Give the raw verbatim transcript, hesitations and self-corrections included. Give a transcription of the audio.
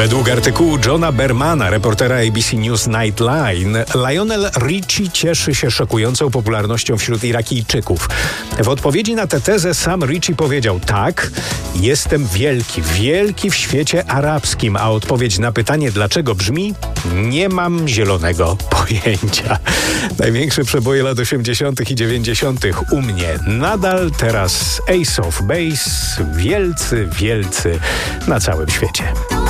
Według artykułu Johna Bermana, reportera A B C News Nightline, Lionel Richie cieszy się szokującą popularnością wśród Irakijczyków. W odpowiedzi na tę tezę sam Richie powiedział: tak, jestem wielki, wielki w świecie arabskim, a odpowiedź na pytanie dlaczego brzmi: nie mam zielonego pojęcia. Największe przeboje lat osiemdziesiątych i dziewięćdziesiątych u mnie. Nadal teraz Ace of Base, wielcy, wielcy na całym świecie.